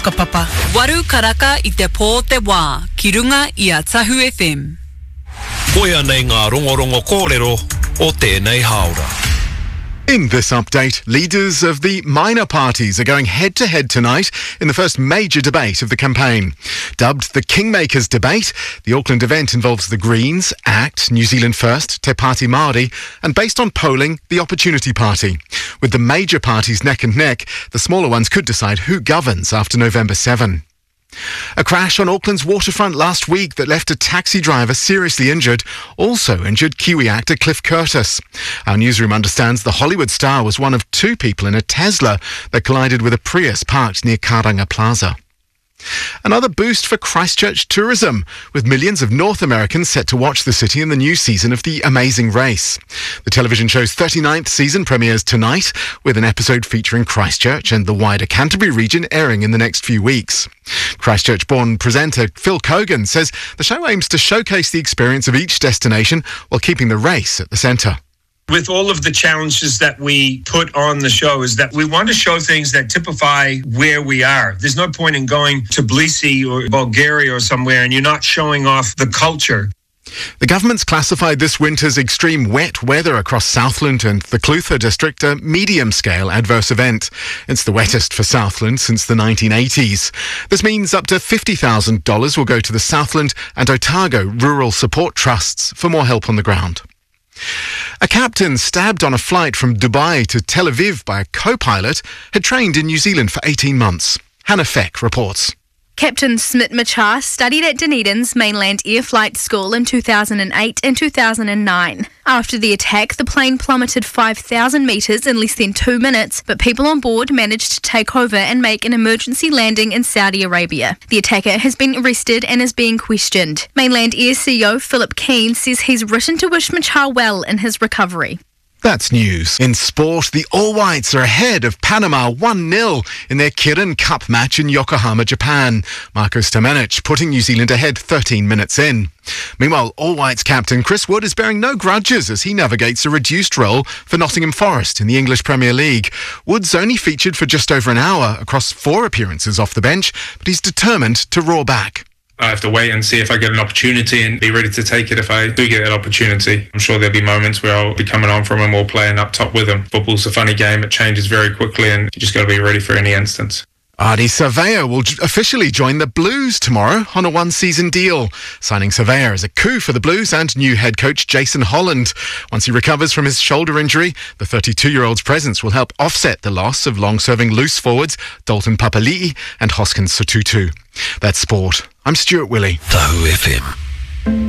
Kapapa. Waru karaka I te pō te wā, ki runga I a Tahu FM. Koia nei ngā rongorongo kōrero o tēnei haora. In this update, leaders of the minor parties are going head-to-head tonight in the first major debate of the campaign. Dubbed the Kingmakers Debate, the Auckland event involves the Greens, ACT, New Zealand First, Te Pāti Māori, and based on polling, the Opportunity Party. With the major parties neck and neck, the smaller ones could decide who governs after November 7. A crash on Auckland's waterfront last week that left a taxi driver seriously injured also injured Kiwi actor Cliff Curtis. Our newsroom understands the Hollywood star was one of two people in a Tesla that collided with a Prius parked near Karanga Plaza. Another boost for Christchurch tourism, with millions of North Americans set to watch the city in the new season of The Amazing Race. The television show's 39th season premieres tonight, with an episode featuring Christchurch and the wider Canterbury region airing in the next few weeks. Christchurch-born presenter Phil Kogan says the show aims to showcase the experience of each destination while keeping the race at the centre. With all of the challenges that we put on the show is that we want to show things that typify where we are. There's no point in going to Tbilisi or Bulgaria or somewhere and you're not showing off the culture. The government's classified this winter's extreme wet weather across Southland and the Clutha district a medium-scale adverse event. It's the wettest for Southland since the 1980s. This means up to $50,000 will go to the Southland and Otago Rural Support Trusts for more help on the ground. A captain stabbed on a flight from Dubai to Tel Aviv by a co-pilot had trained in New Zealand for 18 months. Hannah Feck reports. Captain Smit Machar studied at Dunedin's Mainland Air Flight School in 2008 and 2009. After the attack, the plane plummeted 5,000 metres in less than 2 minutes, but people on board managed to take over and make an emergency landing in Saudi Arabia. The attacker has been arrested and is being questioned. Mainland Air CEO Philip Keane says he's written to wish Machar well in his recovery. That's news. In sport, the All Whites are ahead of Panama 1-0 in their Kirin Cup match in Yokohama, Japan. Marko Stamenic putting New Zealand ahead 13 minutes in. Meanwhile, All Whites captain Chris Wood is bearing no grudges as he navigates a reduced role for Nottingham Forest in the English Premier League. Wood's only featured for just over an hour across 4 appearances off the bench, but he's determined to roar back. I have to wait and see if I get an opportunity and be ready to take it if I do get that opportunity. I'm sure there'll be moments where I'll be coming on from him or playing up top with him. Football's a funny game, it changes very quickly and you just got to be ready for any instance. Ardie Savea will officially join the Blues tomorrow on a 1-season deal. Signing Savea is a coup for the Blues and new head coach Jason Holland. Once he recovers from his shoulder injury, the 32-year-old's presence will help offset the loss of long-serving loose forwards Dalton Papali'i and Hoskins Sotutu. That's sport. I'm Stuart Willey. Tahu FM.